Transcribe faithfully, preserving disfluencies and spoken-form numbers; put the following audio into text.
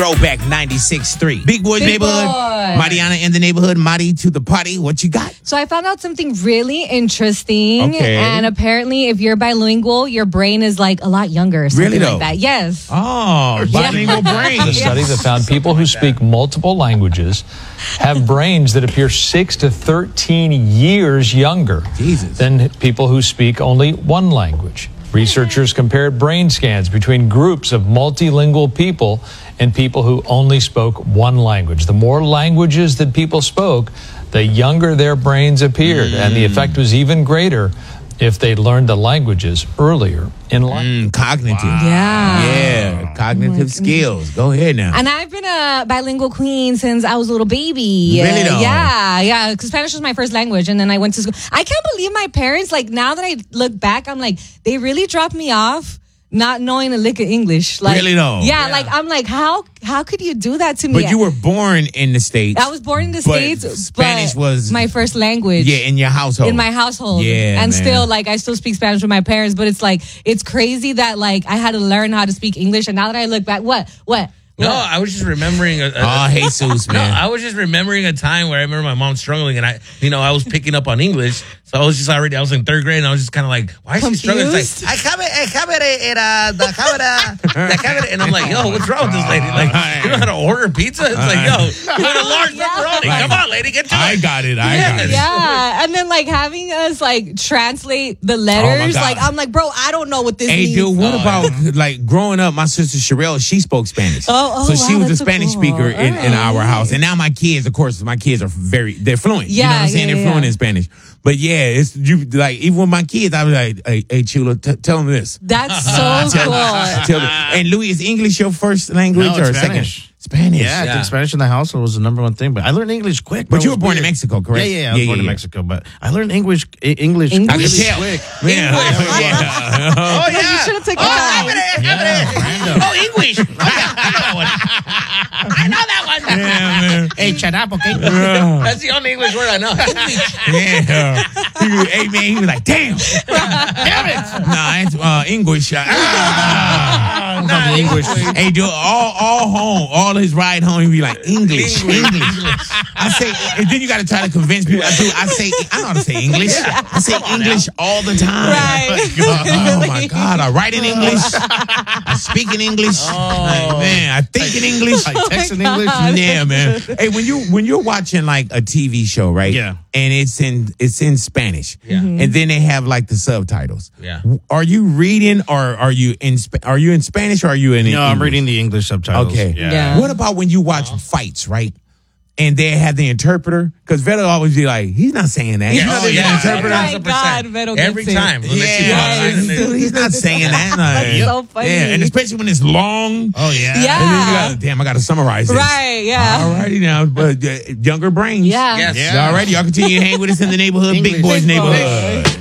Throwback ninety-six point three. Big Boys Big Neighborhood. Boy. Mariana in the neighborhood. Mari to the party. What you got? So I found out something really interesting. Okay. And apparently, if you're bilingual, your brain is like a lot younger or something Really, though? like that. Yes. Oh, bilingual brain. A study that found people who speak multiple languages have brains that appear six to thirteen years younger Jesus. than people who speak only one language. Researchers compared brain scans between groups of multilingual people and people who only spoke one language. The more languages that people spoke, the younger their brains appeared, mm. and the effect was even greater if they learned the languages earlier in life. Mm, cognitive. Wow. Yeah. Yeah, cognitive oh skills. Go ahead now. And I've been a bilingual queen since I was a little baby. Really though? Yeah, yeah. Because Spanish was my first language, and then I went to school. I can't believe my parents, like, now that I look back, I'm like, they really dropped me off not knowing a lick of English. Like, really though? Yeah, yeah, like, I'm like, how how could you do that to me? But you were born in the States. I was born in the but States. Spanish but was my first language. Yeah, in your household. In my household. Yeah, and man. still, like, I still speak Spanish with my parents, but it's like, it's crazy that, like, I had to learn how to speak English, and now that I look back, what? What? No, I was just remembering. A, a, oh, Jesus, man. No, I was just remembering a time where I remember my mom struggling, and I, you know, I was picking up on English, so I was just already, I was in third grade, and I was just kind of like, why is she struggling? It's like, I have it, I have it, era, the camera, the camera, and I'm like, yo, what's wrong with this lady? Like, you know how to order pizza? It's like, yo, you want a large pepperoni? Yeah. Come on, lady, get to I it. got it. I Yes. got it. Yeah, and then like having us like translate the Oh, my letters, God. like I'm like, bro, I don't know what this Hey, means. dude, what Oh, about, like, growing up, my sister Sherelle, she spoke Spanish. Oh, oh, So she wow, was a that's so Spanish cool. speaker in, in All our right. house. And now my kids, of course, my kids are very, they're fluent. You know Yeah, what I'm saying? yeah, they're yeah. fluent in Spanish. But yeah, it's, you like, even with my kids, I was like, hey, hey Chula, t- tell them this. That's so Tell- cool. tell them. And Louis, is English your first language No, or it's Spanish? Spanish. Spanish. Yeah, I Yeah. think Spanish in the household was the number one thing. But I learned English quick. But bro. you It were was born in weird. Mexico, correct? Yeah, yeah, I was Yeah, born yeah, in yeah. Mexico. But I learned English. I- English. English? I could really tell. quick. Yeah. Yeah. Oh, You yeah. should have taken Oh, that. have it, have it. Oh, English. Oh, yeah, I know that one. I know that one. Yeah, man. Hey, shut up, okay? That's the only English word I know. English. Yeah. He was, hey, man, he was like, damn. Damn it. Nah, it's uh, English. Uh, ah. Nah, English. Hey, dude, all, all home, all his ride home, he'd be like, English, English. I say, and then you got to try to convince people. I do. I say, I know how to say English. I say English all the time. Right. Oh, my God. I write in English. I speak in English. Like, man, I think in English. I text in English. Yeah, man. Hey, when you when you're watching like a T V show, right? Yeah. And it's in it's in Spanish. Yeah. Mhm. And then they have like the subtitles. Yeah. Are you reading or are you in Sp- are you in Spanish or are you in No, I'm English? reading the English subtitles. Okay. Yeah. Yeah. What about when you watch fights, right? And they have the interpreter? Because Velo always be like, he's not saying that. You know, Oh, there's yeah. an interpreter. Oh, my God, Vero gets Every it. time. When they see Yeah, boxing and they- dude, he's not saying that. That's Like, so funny. Yeah, and especially when it's long. Oh, yeah. Yeah. And then you gotta, damn, I got to summarize this. Right, yeah. Alrighty now, but uh, younger brains. Yeah. Yes. Yeah. Alrighty, y'all continue to hang with us in the neighborhood, Big English. Boys Big Boys. neighborhood.